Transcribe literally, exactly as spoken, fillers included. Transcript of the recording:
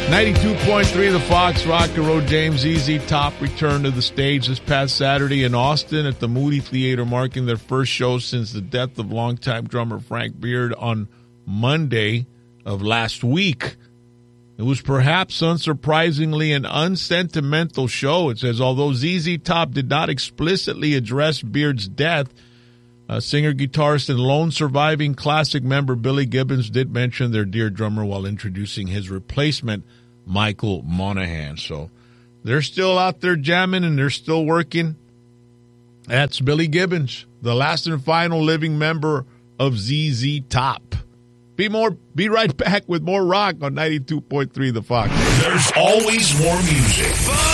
ninety-two point three The Fox, Rock and Roll. James Z Z Top returned to the stage this past Saturday in Austin at the Moody Theater, marking their first show since the death of longtime drummer Frank Beard on Monday of last week. It was perhaps unsurprisingly an unsentimental show. It says, although Z Z Top did not explicitly address Beard's death, uh, singer, guitarist, and lone surviving classic member Billy Gibbons did mention their dear drummer while introducing his replacement, Michael Monaghan. So they're still out there jamming and they're still working. That's Billy Gibbons, the last and final living member of Z Z Top. Be more. Be right back with more rock on ninety-two point three The Fox. There's always more music.